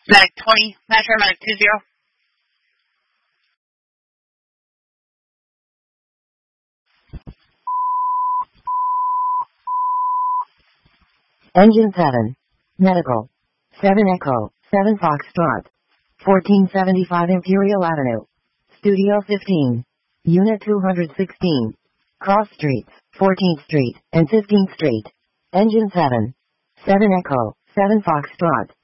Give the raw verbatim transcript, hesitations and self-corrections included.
Medic twenty, Metro Medic two zero. Engine seven. Medical. seven Echo, seven Foxtrot. fourteen seventy-five Imperial Avenue. Studio fifteen. Unit two hundred sixteen. Cross Streets, fourteenth Street, and fifteenth Street. Engine seven. seven Echo, seven Foxtrot.